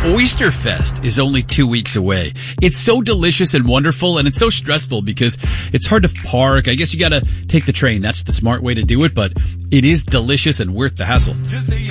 Oyster Fest is only 2 weeks away. It's so delicious and wonderful, and it's so stressful because it's hard to park. I guess you gotta take the train. That's the smart way to do it, but it is delicious and worth the hassle.